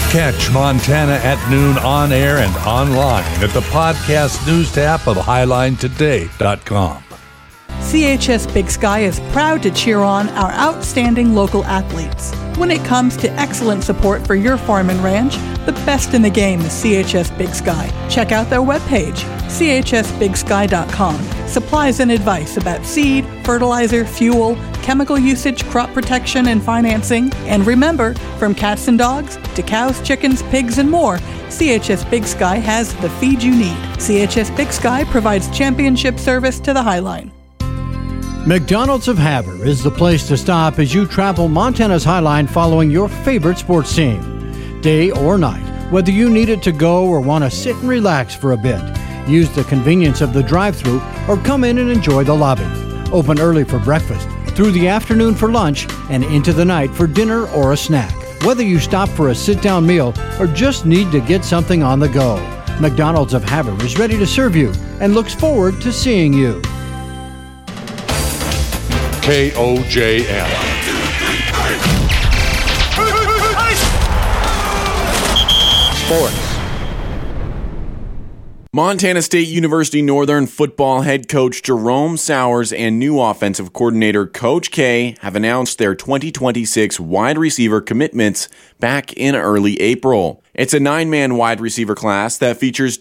Catch Montana at noon on air and online at the podcast news tab of HighlineToday.com. CHS Big Sky is proud to cheer on our outstanding local athletes. When it comes to excellent support for your farm and ranch, the best in the game is CHS Big Sky. Check out their webpage, chsbigsky.com. Supplies and advice about seed, fertilizer, fuel, chemical usage, crop protection, and financing. And remember, from cats and dogs to cows, chickens, pigs, and more, CHS Big Sky has the feed you need. CHS Big Sky provides championship service to the Highline. McDonald's of Havre is the place to stop as you travel Montana's Highline following your favorite sports team. Day or night, whether you need it to go or want to sit and relax for a bit, use the convenience of the drive-thru or come in and enjoy the lobby. Open early for breakfast, through the afternoon for lunch, and into the night for dinner or a snack. Whether you stop for a sit-down meal or just need to get something on the go, McDonald's of Havre is ready to serve you and looks forward to seeing you. KOJM. Sports. Montana State University Northern football head coach Jerome Sowers and new offensive coordinator Coach K have announced their 2026 wide receiver commitments back in early April. It's a 9-man wide receiver class that features